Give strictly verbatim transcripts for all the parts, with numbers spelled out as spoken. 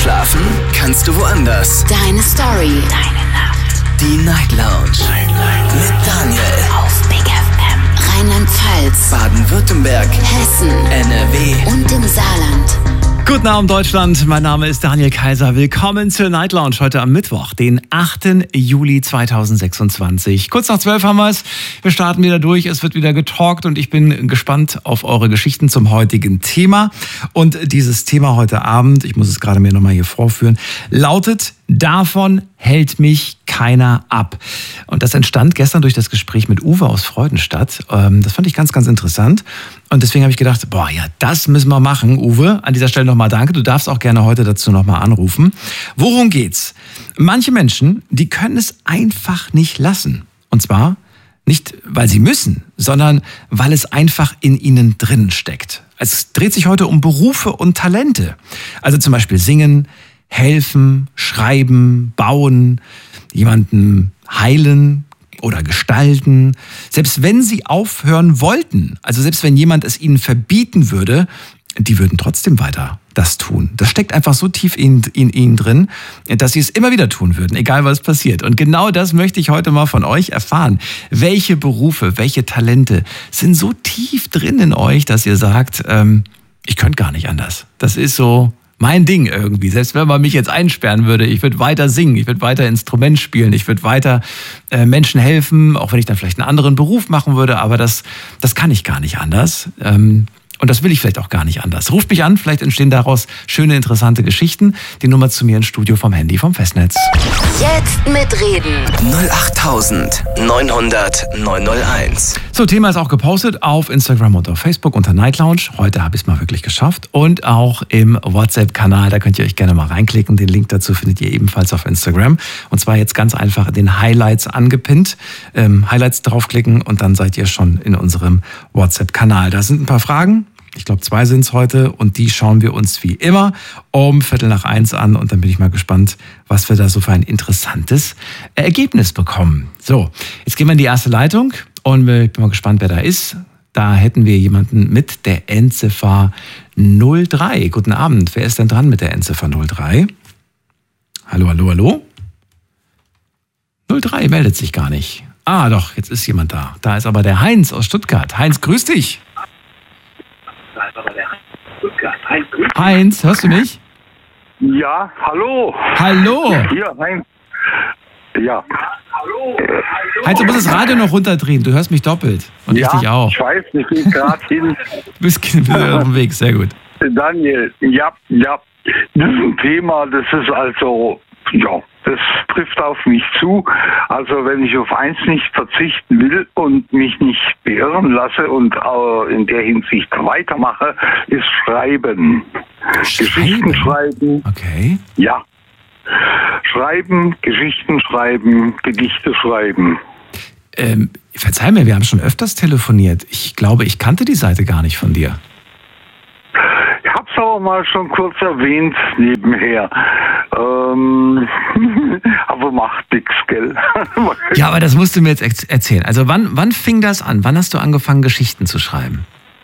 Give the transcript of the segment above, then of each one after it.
Schlafen kannst du woanders. Deine Story. Deine Nacht. Die Night Lounge. Night, Night. Mit Daniel. Auf Big F M. Rheinland-Pfalz. Baden-Württemberg. Hessen. N R W. Und im Saarland. Guten Abend, Deutschland. Mein Name ist Daniel Kaiser. Willkommen zur Night Lounge heute am Mittwoch, den achten Juli zweitausendsechsundzwanzig. Kurz nach zwölf haben wir es. Wir starten wieder durch. Es wird wieder getalkt und ich bin gespannt auf eure Geschichten zum heutigen Thema. Und dieses Thema heute Abend, ich muss es gerade mir nochmal hier vorführen, lautet: Davon hält mich keiner ab. Und das entstand gestern durch das Gespräch mit Uwe aus Freudenstadt. Das fand ich ganz, ganz interessant. Und deswegen habe ich gedacht, boah, ja, das müssen wir machen. Uwe, an dieser Stelle nochmal danke. Du darfst auch gerne heute dazu nochmal anrufen. Worum geht's? Manche Menschen, die können es einfach nicht lassen. Und zwar nicht, weil sie müssen, sondern weil es einfach in ihnen drin steckt. Es dreht sich heute um Berufe und Talente. Also zum Beispiel singen, helfen, schreiben, bauen, jemanden heilen oder gestalten. Selbst wenn sie aufhören wollten, also selbst wenn jemand es ihnen verbieten würde, die würden trotzdem weiter das tun. Das steckt einfach so tief in, in ihnen drin, dass sie es immer wieder tun würden, egal was passiert. Und genau das möchte ich heute mal von euch erfahren. Welche Berufe, welche Talente sind so tief drin in euch, dass ihr sagt, ähm, ich könnte gar nicht anders. Das ist so mein Ding irgendwie. Selbst wenn man mich jetzt einsperren würde, ich würde weiter singen, ich würde weiter Instrument spielen, ich würde weiter äh, Menschen helfen, auch wenn ich dann vielleicht einen anderen Beruf machen würde, aber das, das kann ich gar nicht anders. Ähm, Und das will ich vielleicht auch gar nicht anders. Ruft mich an, vielleicht entstehen daraus schöne, interessante Geschichten. Die Nummer zu mir ins Studio vom Handy, vom Festnetz. Jetzt mitreden. null acht neunhundert neunhunderteins. So, Thema ist auch gepostet auf Instagram und auf Facebook unter Night Lounge. Heute habe ich es mal wirklich geschafft. Und auch im WhatsApp-Kanal, da könnt ihr euch gerne mal reinklicken. Den Link dazu findet ihr ebenfalls auf Instagram. Und zwar jetzt ganz einfach in den Highlights angepinnt. Ähm, Highlights draufklicken und dann seid ihr schon in unserem WhatsApp-Kanal. Da sind ein paar Fragen. Ich glaube, zwei sind es heute und die schauen wir uns wie immer um Viertel nach eins an und dann bin ich mal gespannt, was wir da so für ein interessantes Ergebnis bekommen. So, jetzt gehen wir in die erste Leitung und ich bin mal gespannt, wer da ist. Da hätten wir jemanden mit der Endziffer null drei. Guten Abend, wer ist denn dran mit der Endziffer null drei? Hallo, hallo, hallo? null drei meldet sich gar nicht. Ah, doch, jetzt ist jemand da. Da ist aber der Heinz aus Stuttgart. Heinz, grüß dich. Heinz, hörst du mich? Ja, hallo. Hallo. Hier, Heinz. Ja. Hallo. Heinz, du musst das Radio noch runterdrehen. Du hörst mich doppelt. Und ja, ich dich auch. Ich weiß, ich bin gerade hin. Du bist, bist auf dem Weg, sehr gut. Daniel, ja, ja. Das ist ein Thema, das ist also, ja, das trifft auf mich zu. Also wenn ich auf eins nicht verzichten will und mich nicht beirren lasse und äh, in der Hinsicht weitermache, ist Schreiben. Schreiben? Geschichten schreiben. Okay. Ja. Schreiben, Geschichten schreiben, Gedichte schreiben. Ähm, verzeih mir, wir haben schon öfters telefoniert. Ich glaube, ich kannte die Seite gar nicht von dir. Ich hab's auch mal schon kurz erwähnt nebenher. Ähm, aber macht nix, gell? Ja, aber das musst du mir jetzt ex- erzählen. Also wann, wann fing das an? Wann hast du angefangen, Geschichten zu schreiben?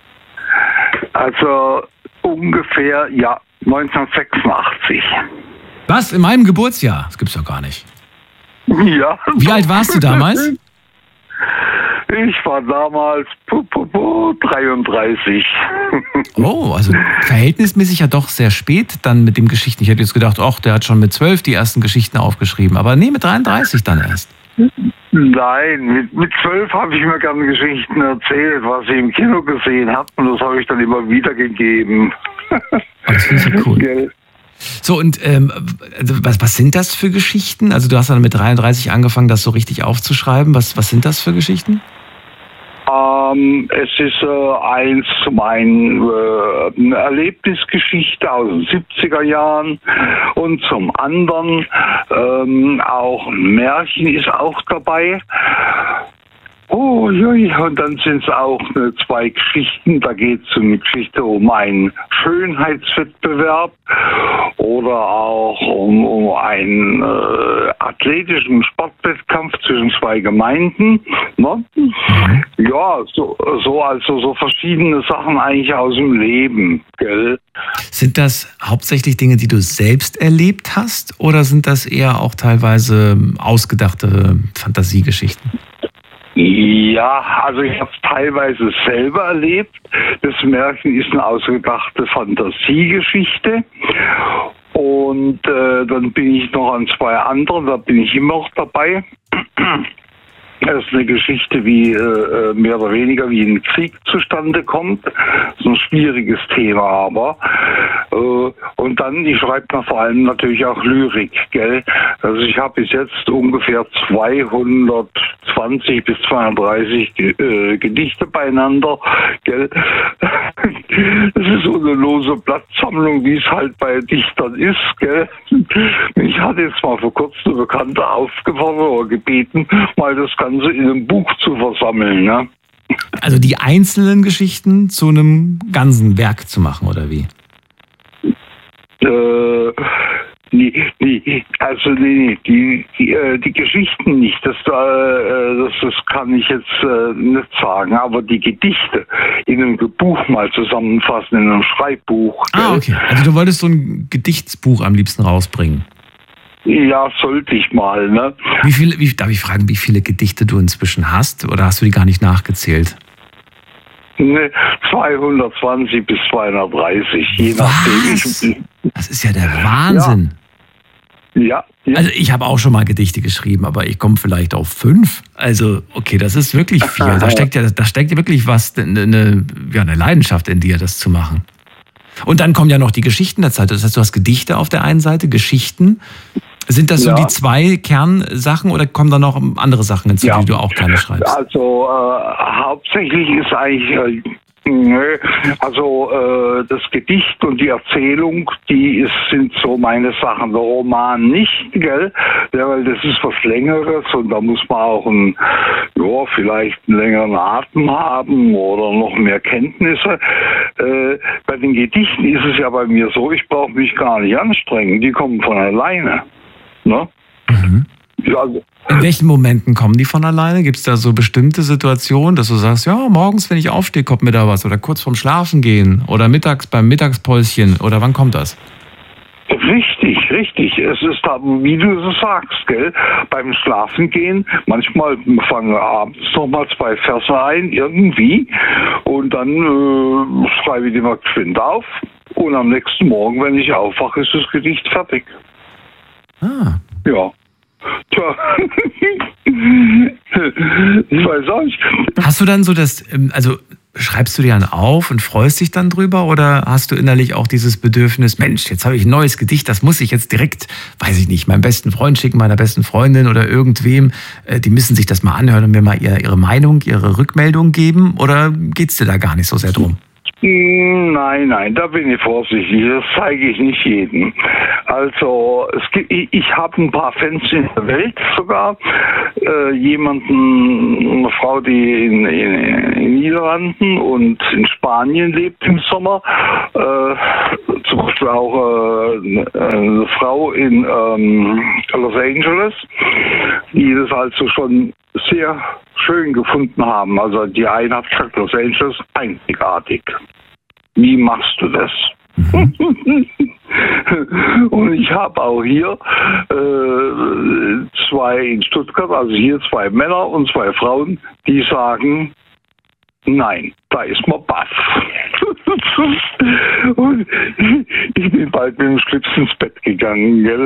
Also ungefähr, ja, neunzehnhundertsechsundachtzig. Was? In meinem Geburtsjahr? Das gibt's doch gar nicht. Ja. Wie alt warst du damals? Ich war damals pu, pu, pu, dreiunddreißig. Oh, also verhältnismäßig ja doch sehr spät dann mit dem Geschichten. Ich hätte jetzt gedacht, ach, der hat schon mit zwölf die ersten Geschichten aufgeschrieben. Aber nee, mit dreiunddreißig dann erst. Nein, mit, mit zwölf habe ich mir gerne Geschichten erzählt, was ich im Kino gesehen habe. Und das habe ich dann immer wiedergegeben. Oh, das finde ich ja cool. Gell? So, und ähm, also was, was sind das für Geschichten? Also du hast dann mit dreiunddreißig angefangen, das so richtig aufzuschreiben. Was, was sind das für Geschichten? Ähm, es ist äh, eins zum einen äh, eine Erlebnisgeschichte aus den siebziger Jahren und zum anderen ähm, auch ein Märchen ist auch dabei. Oh, jui. Und dann sind es auch ne, zwei Geschichten. Da geht es um eine Geschichte um einen Schönheitswettbewerb oder auch um, um einen äh, athletischen Sportwettkampf zwischen zwei Gemeinden. Ne? Ja, so, so also so verschiedene Sachen eigentlich aus dem Leben, gell? Sind das hauptsächlich Dinge, die du selbst erlebt hast, oder sind das eher auch teilweise ausgedachte Fantasiegeschichten? Ja, also ich habe es teilweise selber erlebt. Das Märchen ist eine ausgedachte Fantasiegeschichte. Und äh, dann bin ich noch an zwei anderen, da bin ich immer noch dabei. Das ist eine Geschichte, wie äh, mehr oder weniger wie ein Krieg zustande kommt. Das ist ein schwieriges Thema, aber. Äh, und dann, ich schreibe mir vor allem natürlich auch Lyrik, gell? Also ich habe bis jetzt ungefähr zweihundertzwanzig bis zweihundertdreißig äh, Gedichte beieinander, gell? Das ist so eine lose Blattsammlung, wie es halt bei Dichtern ist, gell? Ich hatte jetzt mal vor kurzem eine Bekannte aufgefordert oder gebeten, mal das Ganze in einem Buch zu versammeln, ne? Also die einzelnen Geschichten zu einem ganzen Werk zu machen, oder wie? Äh, nee, nee, also nee, die, die, äh, die Geschichten nicht, das, äh, das, das kann ich jetzt äh, nicht sagen, aber die Gedichte in einem Buch mal zusammenfassen, in einem Schreibbuch. Ah, okay. Also du wolltest so ein Gedichtsbuch am liebsten rausbringen. Ja, sollte ich mal, ne? Wie viele, wie, darf ich fragen, wie viele Gedichte du inzwischen hast, oder hast du die gar nicht nachgezählt? Ne, zweihundertzwanzig bis zweihundertdreißig, je nachdem. Ich, das ist ja der Wahnsinn. Ja, ja. ja. Also ich habe auch schon mal Gedichte geschrieben, aber ich komme vielleicht auf fünf. Also okay, das ist wirklich viel. Da steckt ja, da steckt ja wirklich was, eine, ja, eine Leidenschaft in dir, das zu machen. Und dann kommen ja noch die Geschichten der Zeit. Das heißt, du hast Gedichte auf der einen Seite, Geschichten. Sind das ja so die zwei Kernsachen oder kommen da noch andere Sachen hinzu, ja, die du auch gerne schreibst? Also äh, hauptsächlich ist eigentlich, äh, nö, also äh, das Gedicht und die Erzählung, die ist, sind so meine Sachen. Der Roman nicht, gell? Ja, weil das ist was Längeres und da muss man auch ein, ja, vielleicht einen längeren Atem haben oder noch mehr Kenntnisse. Äh, bei den Gedichten ist es ja bei mir so, ich brauche mich gar nicht anstrengen, die kommen von alleine. Ne? Mhm. Ja, also, in welchen Momenten kommen die von alleine? Gibt es da so bestimmte Situationen, dass du sagst, ja, morgens, wenn ich aufstehe, kommt mir da was, oder kurz vorm Schlafen gehen oder mittags beim Mittagspäuschen, oder wann kommt das? Richtig, richtig. Es ist da, wie du so sagst, gell, beim Schlafengehen, manchmal fangen wir abends noch mal zwei Verse ein, irgendwie, und dann äh, schreibe ich die mal geschwind auf, und am nächsten Morgen, wenn ich aufwache, ist das Gedicht fertig. Ah. Ja. Tja. Ich weiß auch nicht. Hast du dann so das, also schreibst du dir dann auf und freust dich dann drüber, oder hast du innerlich auch dieses Bedürfnis, Mensch, jetzt habe ich ein neues Gedicht, das muss ich jetzt direkt, weiß ich nicht, meinem besten Freund schicken, meiner besten Freundin oder irgendwem, die müssen sich das mal anhören und mir mal ihre Meinung, ihre Rückmeldung geben, oder geht's dir da gar nicht so sehr drum? Nein, nein, da bin ich vorsichtig. Das zeige ich nicht jedem. Also es gibt, ich, ich habe ein paar Fans in der Welt sogar. Äh, jemanden, eine Frau, die in, in, in Niederlanden und in Spanien lebt im Sommer. Äh, zum Beispiel auch äh, eine Frau in ähm, Los Angeles, die das also schon sehr schön gefunden haben. Also die eine hat gesagt, Los Angeles einzigartig. Wie machst du das? Mhm. Und ich habe auch hier äh, zwei in Stuttgart, also hier zwei Männer und zwei Frauen, die sagen, nein, da ist man baff. Und ich bin bald mit dem Schlips ins Bett gegangen, gell?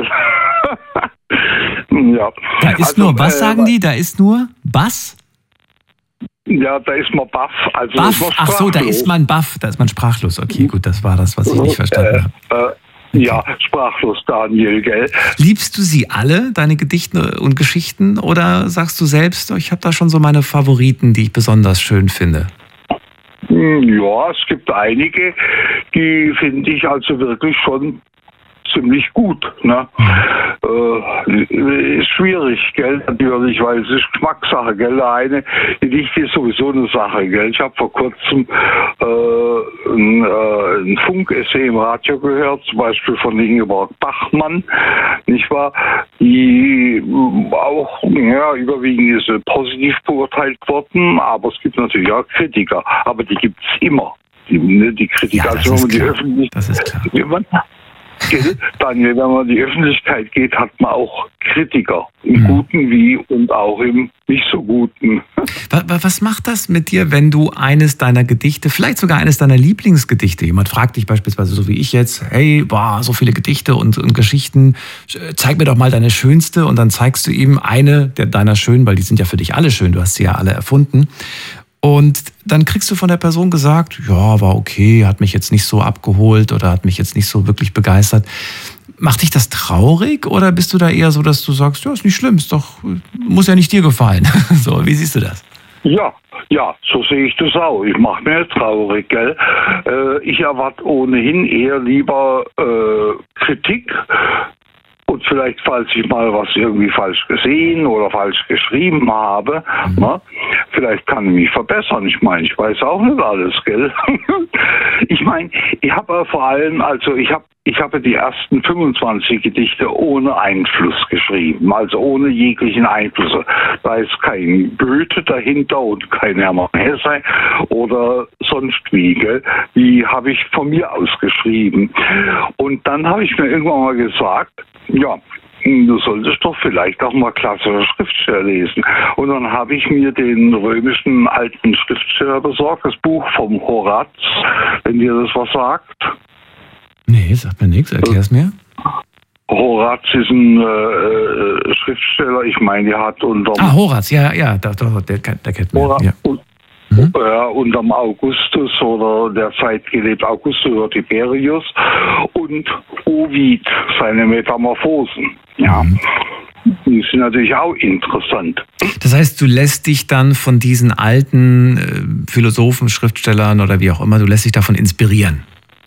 Ja. Da ist also, nur, was äh, sagen die? Da ist nur Bass? Ja, da ist man baff. Also baff? Ach so, da ist man baff, da ist man sprachlos. Okay, gut, das war das, was ich nicht verstanden äh, habe. Äh, ja, sprachlos, Daniel, gell? Liebst du sie alle, deine Gedichte und Geschichten, oder sagst du selbst, ich habe da schon so meine Favoriten, die ich besonders schön finde? Ja, es gibt einige, die finde ich also wirklich schon ziemlich gut. Ne? Äh, äh, ist schwierig, gell, natürlich, weil es ist Geschmackssache, gell. Eine Gedicht ist sowieso eine Sache, gell. Ich habe vor kurzem äh, ein, äh, ein Funk-Essay im Radio gehört, zum Beispiel von Ingeborg Bachmann, nicht wahr, die auch, ja, überwiegend ist positiv beurteilt worden, aber es gibt natürlich auch Kritiker, aber die gibt es immer. Die, ne, die Kritiker, ja, also wenn man die klar. Öffentlichkeit, das ist klar. Wenn man, Daniel, wenn man in die Öffentlichkeit geht, hat man auch Kritiker, im mhm. Guten wie und auch im nicht so Guten. Was macht das mit dir, wenn du eines deiner Gedichte, vielleicht sogar eines deiner Lieblingsgedichte, jemand fragt dich beispielsweise so wie ich jetzt, hey, boah, so viele Gedichte und, und Geschichten, zeig mir doch mal deine schönste, und dann zeigst du ihm eine der deiner schönen, weil die sind ja für dich alle schön, du hast sie ja alle erfunden. Und dann kriegst du von der Person gesagt, ja, war okay, hat mich jetzt nicht so abgeholt oder hat mich jetzt nicht so wirklich begeistert. Macht dich das traurig oder bist du da eher so, dass du sagst, ja, ist nicht schlimm, ist doch, muss ja nicht dir gefallen. So, wie siehst du das? Ja, ja, so sehe ich das auch. Ich mache mir nicht traurig, gell? Äh, ich erwarte ohnehin eher lieber äh, Kritik. Und vielleicht, falls ich mal was irgendwie falsch gesehen oder falsch geschrieben habe, mhm. ne, vielleicht kann ich mich verbessern. Ich meine, ich weiß auch nicht alles, gell? Ich meine, ich habe vor allem, also ich habe ich habe die ersten fünfundzwanzig Gedichte ohne Einfluss geschrieben, also ohne jeglichen Einfluss. Da ist kein Goethe dahinter und kein Hermann Hesse oder sonst wie, gell? Die habe ich von mir aus geschrieben. Und dann habe ich mir irgendwann mal gesagt, ja, du solltest doch vielleicht auch mal klassische Schriftsteller lesen. Und dann habe ich mir den römischen alten Schriftsteller besorgt, das Buch vom Horaz, wenn dir das was sagt. Nee, sagt mir nichts, erklär's mir. Horaz ist ein äh, Schriftsteller, ich meine, der hat unter... Ah, Horaz, ja, ja, der, der, der, der kennt mich. Ja. Und, mhm. ja, unterm Augustus oder der Zeit gelebt Augustus oder Tiberius und Ovid, seine Metamorphosen. Ja. Mhm. Die sind natürlich auch interessant. Das heißt, du lässt dich dann von diesen alten äh, Philosophen, Schriftstellern oder wie auch immer, du lässt dich davon inspirieren?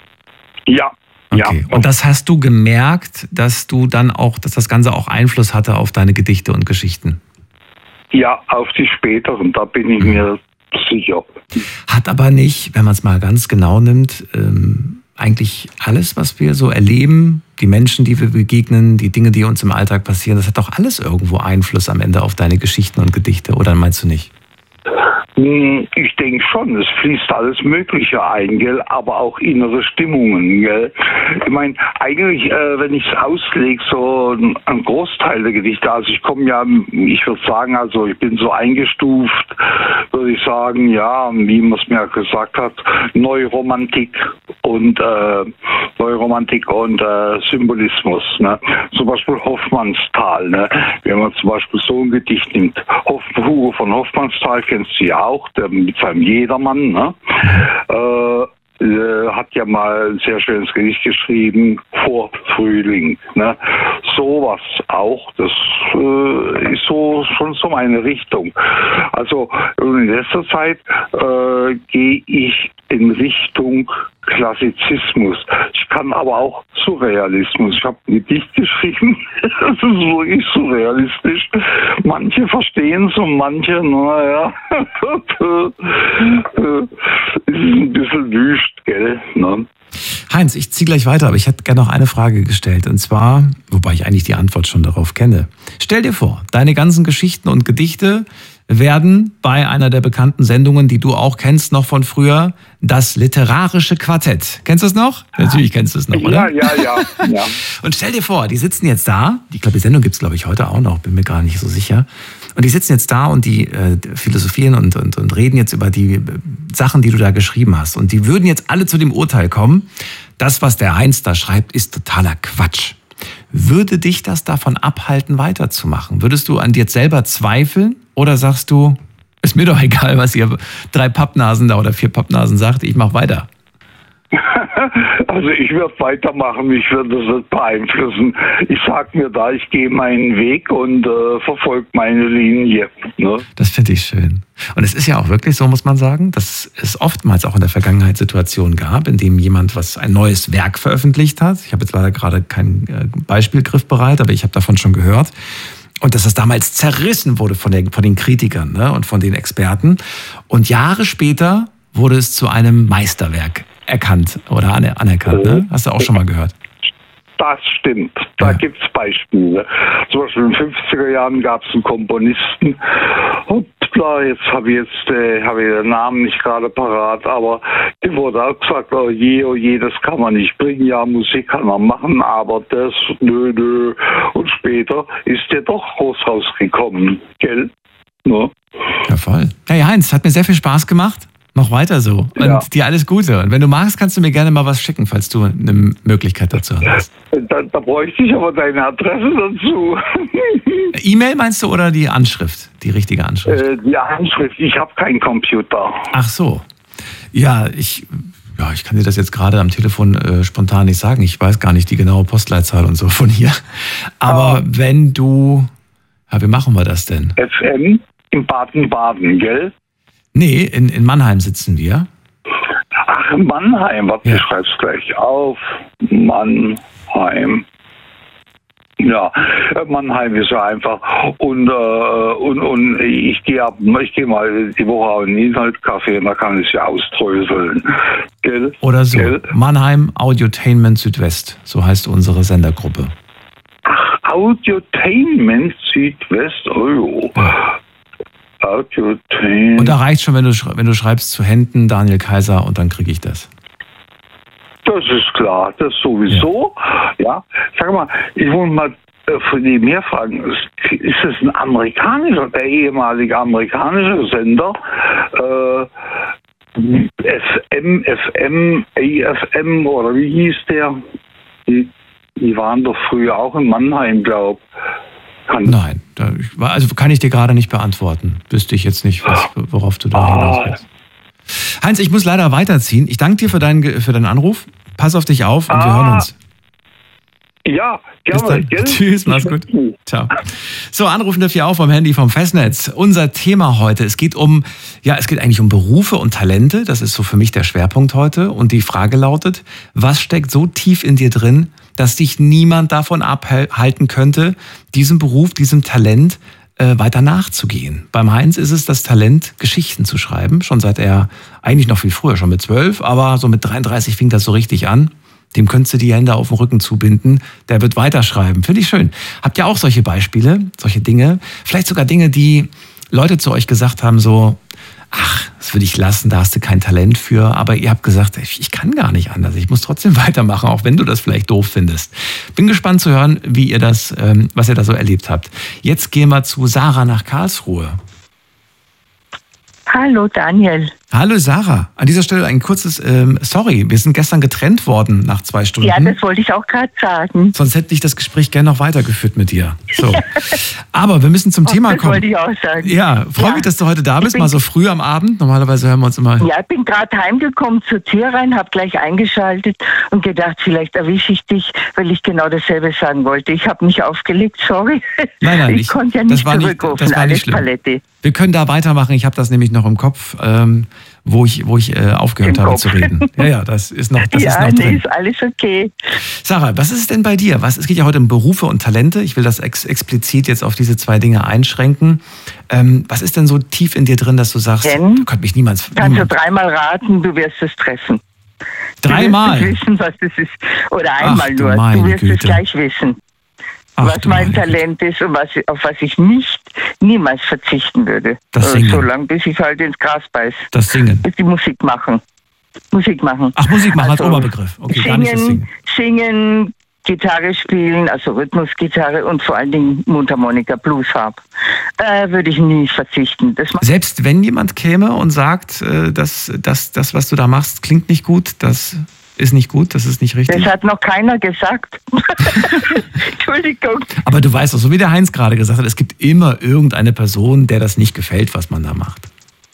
Ja. Okay. Ja. Und das hast du gemerkt, dass du dann auch, dass das Ganze auch Einfluss hatte auf deine Gedichte und Geschichten? Ja, auf die späteren, da bin ich mir sicher. Hat aber nicht, wenn man es mal ganz genau nimmt, ähm, eigentlich alles, was wir so erleben, die Menschen, die wir begegnen, die Dinge, die uns im Alltag passieren, das hat doch alles irgendwo Einfluss am Ende auf deine Geschichten und Gedichte, oder meinst du nicht? Ich denke schon, es fließt alles Mögliche ein, gell, aber auch innere Stimmungen, gell. Ich meine, eigentlich, äh, wenn ich es auslege, so ein, ein Großteil der Gedichte, also ich komme ja, ich würde sagen, also ich bin so eingestuft, würde ich sagen, ja, wie man es mir gesagt hat, Neuromantik und äh, Neuromantik und äh, Symbolismus, ne. Zum Beispiel Hoffmannsthal, ne. Wenn man zum Beispiel so ein Gedicht nimmt, Hoff, Hugo von Hoffmannsthal kennst du ja auch, der mit seinem Jedermann, ne? äh, äh, hat ja mal ein sehr schönes Gedicht geschrieben, Vor Frühling. Ne? Sowas auch, das äh, ist so schon so meine Richtung. Also in letzter Zeit äh, gehe ich in Richtung Klassizismus. Ich kann aber auch Surrealismus. Ich habe ein Gedicht geschrieben, das ist wirklich surrealistisch. Manche verstehen es und manche, naja, es ist ein bisschen wüst, gell? Ne? Heinz, ich ziehe gleich weiter, aber ich hätte gerne noch eine Frage gestellt. Und zwar, wobei ich eigentlich die Antwort schon darauf kenne. Stell dir vor, deine ganzen Geschichten und Gedichte werden bei einer der bekannten Sendungen, die du auch kennst, noch von früher, das literarische Quartett. Kennst du es noch? Ja. Natürlich kennst du es noch, oder? Ja, ja, ja, ja. Und stell dir vor, die sitzen jetzt da, ich glaube, die Sendung gibt es, glaube ich, heute auch noch, bin mir gar nicht so sicher. Und die sitzen jetzt da und die äh, philosophieren und, und, und reden jetzt über die äh, Sachen, die du da geschrieben hast. Und die würden jetzt alle zu dem Urteil kommen, das, was der Heinz da schreibt, ist totaler Quatsch. Würde dich das davon abhalten, weiterzumachen? Würdest du an dir selber zweifeln oder sagst du, ist mir doch egal, was ihr drei Pappnasen da oder vier Pappnasen sagt, ich mache weiter? Also ich würde weitermachen, mich würde das nicht beeinflussen. Ich sag mir da, ich gehe meinen Weg und äh, verfolge meine Linie. Ne? Das finde ich schön. Und es ist ja auch wirklich so, muss man sagen, dass es oftmals auch in der Vergangenheit Situationen gab, in denen jemand was ein neues Werk veröffentlicht hat. Ich habe jetzt leider gerade kein Beispiel griffbereit, aber ich habe davon schon gehört. Und dass das damals zerrissen wurde von, der, von den Kritikern, ne, und von den Experten. Und Jahre später wurde es zu einem Meisterwerk erkannt oder anerkannt. Ne? Hast du auch schon mal gehört? Das stimmt. Da ja. gibt es Beispiele. Zum Beispiel in den fünfziger Jahren gab es einen Komponisten. Hoppla, jetzt habe ich jetzt äh, hab ich den Namen nicht gerade parat, aber dem wurde auch gesagt, oh je, oh je, das kann man nicht bringen. Ja, Musik kann man machen, aber das, nö, nö. Und später ist der doch groß rausgekommen, gell? No. Ja, voll. Hey Heinz, hat mir sehr viel Spaß gemacht. Noch weiter so. Und ja. dir alles Gute. Und wenn du magst, kannst du mir gerne mal was schicken, falls du eine Möglichkeit dazu hast. Da, da bräuchte ich aber deine Adresse dazu. E-Mail meinst du oder die Anschrift? Die richtige Anschrift? Äh, die Anschrift. Ich habe keinen Computer. Ach so. Ja, ich, ja, ich kann dir das jetzt gerade am Telefon äh, spontan nicht sagen. Ich weiß gar nicht die genaue Postleitzahl und so von hier. Aber ah. wenn du... Ja, wie machen wir das denn? F M in Baden-Baden, gell? Nee, in, in Mannheim sitzen wir. Ach, in Mannheim. Warte, ja. Ich schreib's gleich auf. Mannheim. Ja, Mannheim ist ja einfach. Und, äh, und, und ich gehe ab, ich gehe mal die Woche auf einen Internetcafé und da kann ich ja auströseln. Gell? Oder so. Gell? Mannheim Audiotainment Südwest. So heißt unsere Sendergruppe. Ach, Audiotainment Südwest. Oh. Ja. Und da reicht schon, wenn du, wenn du schreibst zu Händen Daniel Kaiser und dann kriege ich das. Das ist klar, das sowieso. Ja, ja. Sag mal, ich wollte mal von dir mehr fragen. Ist das ein amerikanischer, der ehemalige amerikanische Sender? Äh, F M, F M, A F M oder wie hieß der? Die, die waren doch früher auch in Mannheim, glaube ich. Nein, da, also kann ich dir gerade nicht beantworten. Wüsste ich jetzt nicht, was, worauf du da hinaus willst. Heinz, ich muss leider weiterziehen. Ich danke dir für deinen, für deinen Anruf. Pass auf dich auf und ah. wir hören uns. Ja, gerne. Bis dann. Gell? Tschüss, mach's gut. Ciao. So, anrufen dürft ihr auch vom Handy vom Festnetz. Unser Thema heute, es geht um, ja, es geht eigentlich um Berufe und Talente. Das ist so für mich der Schwerpunkt heute. Und die Frage lautet, was steckt so tief in dir drin, dass dich niemand davon abhalten könnte, diesem Beruf, diesem Talent äh, weiter nachzugehen. Beim Heinz ist es das Talent, Geschichten zu schreiben, schon seit er, eigentlich noch viel früher, schon mit zwölf, aber so mit dreiunddreißig fing das so richtig an. Dem könntest du die Hände auf den Rücken zubinden, der wird weiterschreiben. Finde ich schön. Habt ihr auch solche Beispiele, solche Dinge? Vielleicht sogar Dinge, die Leute zu euch gesagt haben, so, ach, das würde ich lassen, da hast du kein Talent für. Aber ihr habt gesagt, ich kann gar nicht anders. Ich muss trotzdem weitermachen, auch wenn du das vielleicht doof findest. Bin gespannt zu hören, wie ihr das, was ihr da so erlebt habt. Jetzt gehen wir zu Sarah nach Karlsruhe. Hallo Daniel. Hallo Sarah. An dieser Stelle ein kurzes ähm, Sorry, wir sind gestern getrennt worden nach zwei Stunden. Ja, das wollte ich auch gerade sagen. Sonst hätte ich das Gespräch gerne noch weitergeführt mit dir. So. Aber wir müssen zum oh, Thema das kommen. Das wollte ich auch sagen. Ja, freue ja. mich, dass du heute da bist, mal so früh am Abend. Normalerweise hören wir uns immer... Ja, ich bin gerade heimgekommen zur Tür rein, habe gleich eingeschaltet und gedacht, vielleicht erwische ich dich, weil ich genau dasselbe sagen wollte. Ich habe nicht aufgelegt, sorry. Nein, nein, ich, ich konnte ja nicht zurückrufen, das war nicht schlimm. Paletti. Wir können da weitermachen, ich habe das nämlich noch im Kopf, ähm, wo ich, wo ich äh, aufgehört Im habe Kopf. zu reden. Ja, ja, das ist noch, das ja, ist noch drin. Nee, ist alles okay. Sarah, was ist es denn bei dir? Was, es geht ja heute um Berufe und Talente. Ich will das ex explizit jetzt auf diese zwei Dinge einschränken. Ähm, was ist denn so tief in dir drin, dass du sagst, denn, da könnte mich niemand... Kannst niemand. du dreimal raten, du wirst es treffen. Dreimal? Du wirst wissen, was das ist. Oder einmal Ach, du nur. Du wirst Güte. es gleich wissen. Ach, was mein Talent ist und was, auf was ich nicht niemals verzichten würde. Das Singen. So lange, bis ich halt ins Gras beiß. Das Singen. Bis die Musik machen. Musik machen. Ach, Musik machen also, als Oberbegriff. Okay, singen, gar nicht das Singen. Singen, Gitarre spielen, also Rhythmusgitarre und vor allen Dingen Mundharmonika, Blues Harp. Äh, würde ich nie verzichten. Das Selbst wenn jemand käme und sagt, dass, dass das, was du da machst, klingt nicht gut, das... ist nicht gut, das ist nicht richtig. Das hat noch keiner gesagt. Entschuldigung. Aber du weißt doch, so wie der Heinz gerade gesagt hat, es gibt immer irgendeine Person, der das nicht gefällt, was man da macht.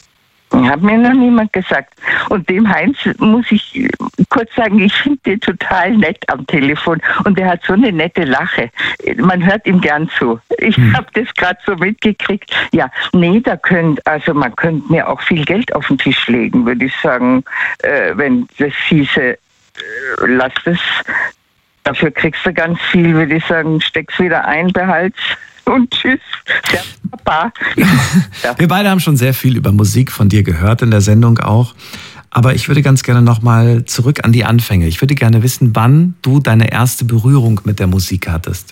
Hat mir noch niemand gesagt. Und dem Heinz muss ich kurz sagen, ich finde den total nett am Telefon. Und der hat so eine nette Lache. Man hört ihm gern zu. Ich hm. habe das gerade so mitgekriegt. Ja, nee, da könnt, also man könnte mir auch viel Geld auf den Tisch legen, würde ich sagen. Äh, wenn das hieße, äh, lass das, dafür kriegst du ganz viel, würde ich sagen, steck's wieder ein, behalt's. Und tschüss. Ja, Papa. Ja. Wir beide haben schon sehr viel über Musik von dir gehört, in der Sendung auch. Aber ich würde ganz gerne nochmal zurück an die Anfänge. Ich würde gerne wissen, wann du deine erste Berührung mit der Musik hattest.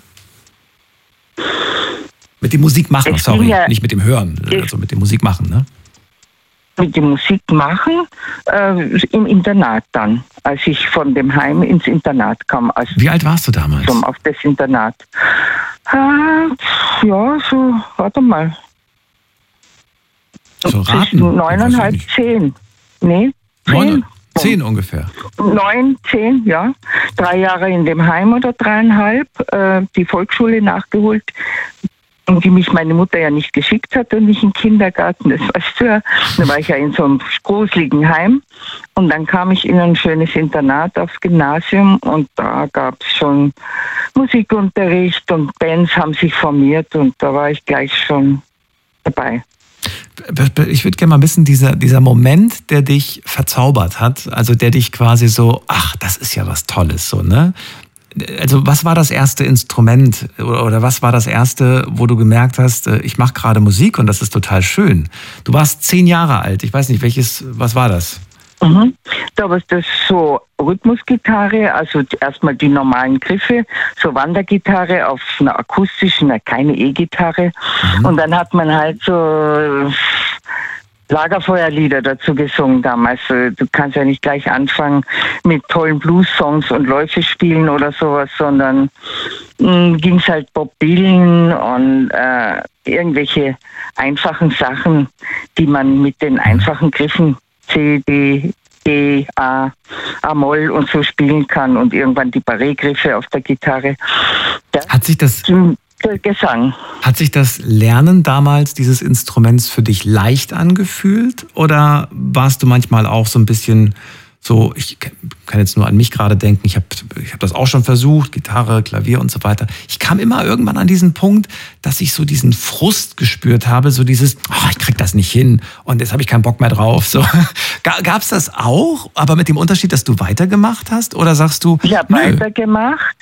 Mit dem Musikmachen, sorry, ja, nicht mit dem Hören, also mit dem Musikmachen, ne? Mit dem Musikmachen äh, im Internat dann, als ich von dem Heim ins Internat kam. Also wie alt warst du damals? Zum, auf das Internat. Äh, ja, so, warte mal. So raten? Neuneinhalb, zehn. Nee, zehn. Zehn ungefähr. Neun, zehn, ja. Drei Jahre in dem Heim oder dreieinhalb. Äh, die Volksschule nachgeholt, in die mich meine Mutter ja nicht geschickt hat und nicht in den Kindergarten. Das weißt du ja. Da war ich ja in so einem gruseligen Heim. Und dann kam ich in ein schönes Internat aufs Gymnasium und da gab es schon Musikunterricht und Bands haben sich formiert und da war ich gleich schon dabei. Ich würde gerne mal wissen, dieser, dieser Moment, der dich verzaubert hat, also der dich quasi so, ach, das ist ja was Tolles, so, ne? Also was war das erste Instrument oder was war das erste, wo du gemerkt hast, ich mache gerade Musik und das ist total schön? Du warst zehn Jahre alt, ich weiß nicht, welches, was war das? Mhm. Da war das so Rhythmusgitarre, also erstmal die normalen Griffe, so Wandergitarre auf einer akustischen, keine E-Gitarre. Mhm. Und dann hat man halt so Lagerfeuerlieder dazu gesungen damals. Du kannst ja nicht gleich anfangen mit tollen Blues-Songs und Läufe spielen oder sowas, sondern ging es halt Bob Dylan und äh, irgendwelche einfachen Sachen, die man mit den einfachen Griffen C, D, G, A, A-Moll und so spielen kann und irgendwann die Barré-Griffe auf der Gitarre. Das hat sich das Gesang. Hat sich das Lernen damals dieses Instruments für dich leicht angefühlt oder warst du manchmal auch so ein bisschen so, ich kann jetzt nur an mich gerade denken, ich habe ich hab das auch schon versucht, Gitarre, Klavier und so weiter. Ich kam immer irgendwann an diesen Punkt, dass ich so diesen Frust gespürt habe, so dieses, oh, ich krieg das nicht hin und jetzt habe ich keinen Bock mehr drauf. So. Gab es das auch, aber mit dem Unterschied, dass du weitergemacht hast oder sagst du, ich habe nö. weitergemacht.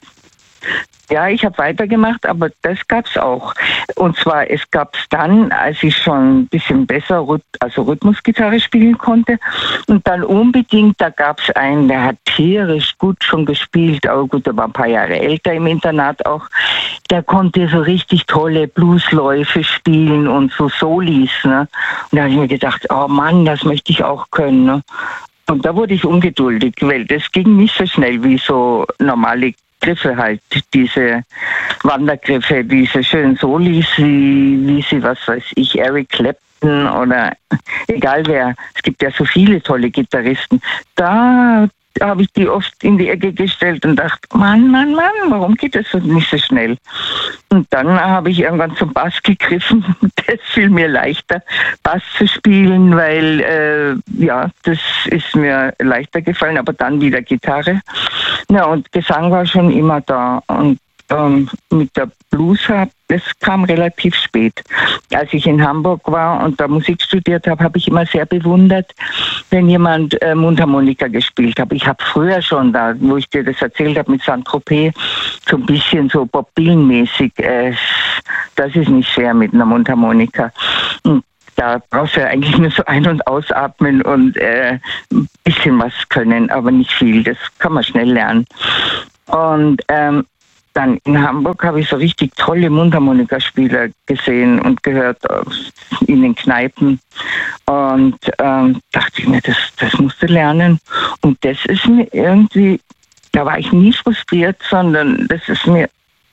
Ja, ich habe weitergemacht, aber das gab's auch. Und zwar, es gab's dann, als ich schon ein bisschen besser also Rhythmusgitarre spielen konnte. Und dann unbedingt, da gab's einen, der hat tierisch gut schon gespielt, aber gut, der war ein paar Jahre älter im Internat auch. Der konnte so richtig tolle Bluesläufe spielen und so Solis. Ne? Und da habe ich mir gedacht, oh Mann, das möchte ich auch können. Ne? Und da wurde ich ungeduldig, weil das ging nicht so schnell wie so normale Griffe halt, diese Wandergriffe, diese schönen Solis, wie, wie sie, was weiß ich, Eric Clapton oder egal wer. Es gibt ja so viele tolle Gitarristen. Da habe ich die oft in die Ecke gestellt und dachte, Mann, Mann, Mann, warum geht das so nicht so schnell? Und dann habe ich irgendwann zum Bass gegriffen. Das fiel mir leichter, Bass zu spielen, weil, äh, ja, das ist mir leichter gefallen, aber dann wieder Gitarre. Ja, und Gesang war schon immer da. Und ähm, mit der Blues, das kam relativ spät. Als ich in Hamburg war und da Musik studiert habe, habe ich immer sehr bewundert, wenn jemand äh, Mundharmonika gespielt hat. Ich habe früher schon da, wo ich dir das erzählt habe mit Saint-Tropez, so ein bisschen so Bob Dylan-mäßig. Äh, das ist nicht schwer mit einer Mundharmonika. Und da brauchst du ja eigentlich nur so ein- und ausatmen und äh, ein bisschen was können, aber nicht viel. Das kann man schnell lernen. Und ähm, dann in Hamburg habe ich so richtig tolle Mundharmonikaspieler gesehen und gehört in den Kneipen. Und ähm, dachte ich mir, das, das musst du lernen. Und das ist mir irgendwie, da war ich nie frustriert, sondern das ist mir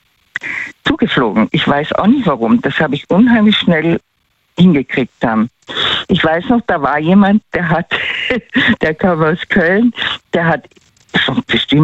zugeflogen. Ich weiß auch nicht warum. Das habe ich unheimlich schnell hingekriegt haben. Ich weiß noch, da war jemand, der hat, der kam aus Köln, der hat schon bestimmt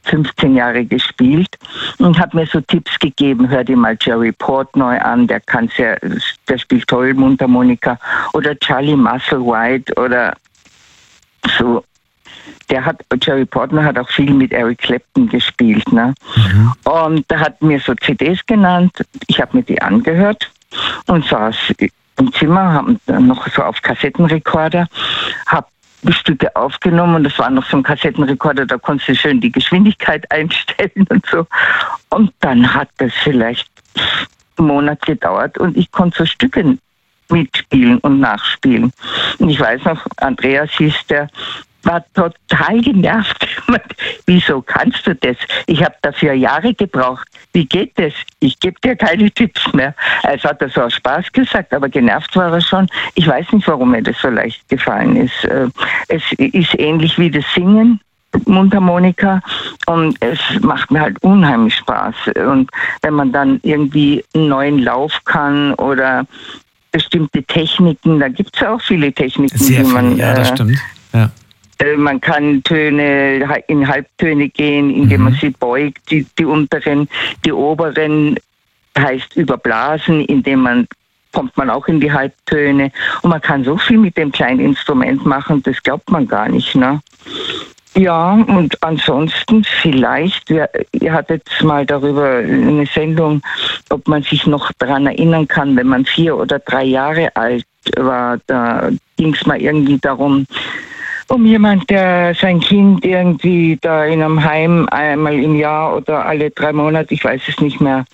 fünfzehn Jahre gespielt und hat mir so Tipps gegeben, hör dir mal Jerry Portnoy an, der kann sehr, der spielt toll Mundharmonika, oder Charlie Musselwhite oder so. Der hat, Jerry Portnoy hat auch viel mit Eric Clapton gespielt, ne? Mhm. Und der hat mir so C Ds genannt, ich habe mir die angehört und saß im Zimmer, haben noch so auf Kassettenrekorder, habe Stücke aufgenommen und das war noch so ein Kassettenrekorder, da konntest du schön die Geschwindigkeit einstellen und so. Und dann hat das vielleicht einen Monat gedauert und ich konnte so Stücke mitspielen und nachspielen. Und ich weiß noch, Andreas hieß der, war total genervt. Wieso kannst du das? Ich habe dafür Jahre gebraucht. Wie geht das? Ich gebe dir keine Tipps mehr. Es hat das aus Spaß gesagt, aber genervt war er schon. Ich weiß nicht, warum mir das so leicht gefallen ist. Es ist ähnlich wie das Singen, Mundharmonika, und es macht mir halt unheimlich Spaß. Und wenn man dann irgendwie einen neuen Lauf kann oder bestimmte Techniken, da gibt es ja auch viele Techniken, Sehr die man... Viel, ja, das äh, stimmt. Ja. Man kann Töne in Halbtöne gehen, indem man sie beugt, die, die unteren, die oberen heißt überblasen, indem man kommt man auch in die Halbtöne. Und man kann so viel mit dem kleinen Instrument machen, das glaubt man gar nicht, ne? Ja, und ansonsten vielleicht, ihr, ihr hattet mal darüber eine Sendung, ob man sich noch daran erinnern kann, wenn man vier oder drei Jahre alt war, da ging es mal irgendwie darum, um jemand, der sein Kind irgendwie da in einem Heim einmal im Jahr oder alle drei Monate, ich weiß es nicht mehr,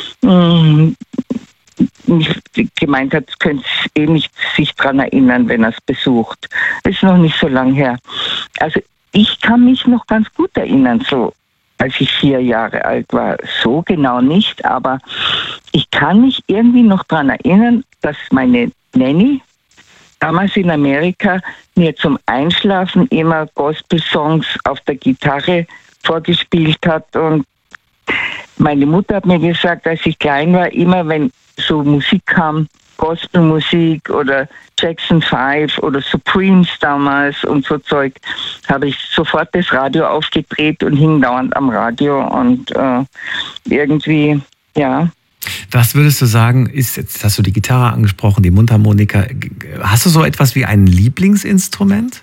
gemeint hat, könnte eh nicht sich daran erinnern, wenn er es besucht. Das ist noch nicht so lang her. Also ich kann mich noch ganz gut erinnern, so als ich vier Jahre alt war. So genau nicht, aber ich kann mich irgendwie noch daran erinnern, dass meine Nanny damals in Amerika mir zum Einschlafen immer Gospel-Songs auf der Gitarre vorgespielt hat. Und meine Mutter hat mir gesagt, als ich klein war, immer wenn so Musik kam, Gospelmusik oder Jackson Five oder Supremes damals und so Zeug, habe ich sofort das Radio aufgedreht und hing dauernd am Radio und äh, irgendwie, ja. Was würdest du sagen, ist, jetzt hast du die Gitarre angesprochen, die Mundharmonika, hast du so etwas wie ein Lieblingsinstrument?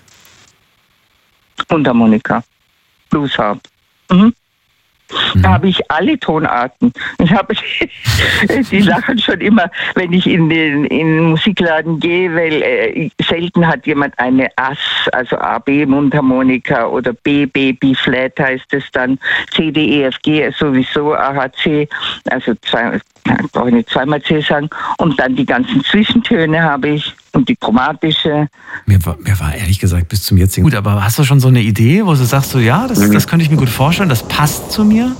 Mundharmonika, Bluesharp. Mhm. Da habe ich alle Tonarten. Ich habe die lachen schon immer, wenn ich in den, in den Musikladen gehe, weil äh, selten hat jemand eine Ass, also A, B, Mundharmonika oder B, B, B-Flat heißt es dann, C, D, E, F, G sowieso, A, H, C, also zwei, brauche ich nicht zweimal C sagen, und dann die ganzen Zwischentöne habe ich und die chromatische. Mir war, mir war ehrlich gesagt bis zum jetzigen gut, aber hast du schon so eine Idee, wo du sagst, so ja, das, das könnte ich mir gut vorstellen, das passt zu mir?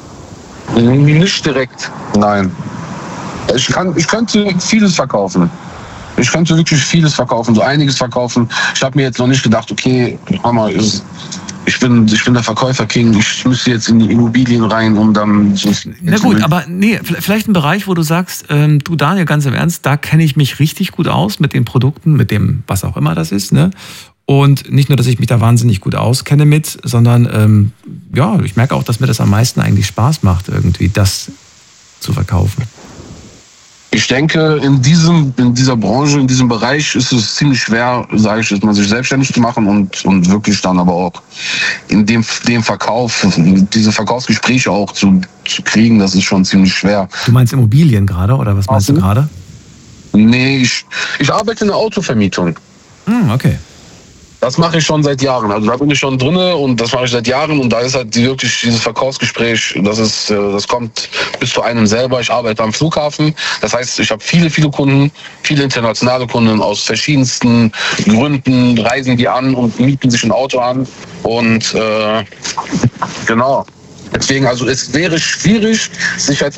Nicht direkt, nein. Ich, kann, ich könnte vieles verkaufen. Ich könnte wirklich vieles verkaufen, so einiges verkaufen. Ich habe mir jetzt noch nicht gedacht, okay, Mama, ich bin, ich bin der Verkäufer-King, ich müsste jetzt in die Immobilien rein, um dann... So Na gut, aber nee, vielleicht ein Bereich, wo du sagst, ähm, du Daniel, ganz im Ernst, da kenne ich mich richtig gut aus mit den Produkten, mit dem, was auch immer das ist, ne? Und nicht nur, dass ich mich da wahnsinnig gut auskenne mit, sondern ähm, ja, ich merke auch, dass mir das am meisten eigentlich Spaß macht, irgendwie das zu verkaufen. Ich denke, in diesem, in dieser Branche, in diesem Bereich ist es ziemlich schwer, sage ich jetzt mal, sich selbstständig zu machen und, und wirklich dann aber auch in dem, dem Verkauf, diese Verkaufsgespräche auch zu, zu kriegen, das ist schon ziemlich schwer. Du meinst Immobilien gerade oder was meinst du gerade? Nee, ich, ich arbeite in der Autovermietung. Hm, okay. Das mache ich schon seit Jahren. Also da bin ich schon drinne und das mache ich seit Jahren und da ist halt die, wirklich dieses Verkaufsgespräch, das ist, das kommt bis zu einem selber. Ich arbeite am Flughafen. Das heißt, ich habe viele, viele Kunden, viele internationale Kunden aus verschiedensten Gründen, reisen die an und mieten sich ein Auto an. Und äh, genau. Deswegen, also es wäre schwierig, sich als